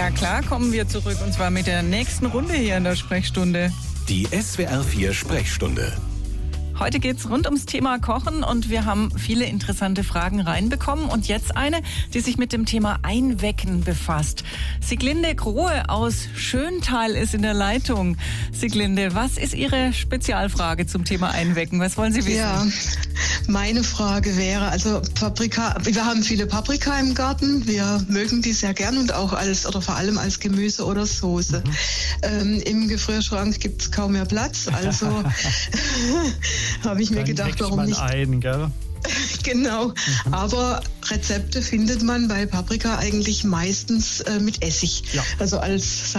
Ja klar, kommen wir zurück und zwar mit der nächsten Runde hier in der Sprechstunde. Die SWR 4 Sprechstunde. Heute geht's rund ums Thema Kochen und wir haben viele interessante Fragen reinbekommen. Und jetzt eine, die sich mit dem Thema Einwecken befasst. Sieglinde Grohe aus Schöntal ist in der Leitung. Sieglinde, was ist Ihre Spezialfrage zum Thema Einwecken? Was wollen Sie wissen? Ja, meine Frage wäre, also Paprika, wir haben viele Paprika im Garten. Wir mögen die sehr gern und auch vor allem als Gemüse oder Soße. Im Gefrierschrank gibt's kaum mehr Platz, also habe ich mir gedacht, warum nicht? Gell? Genau, aber Rezepte findet man bei Paprika eigentlich meistens mit Essig, also als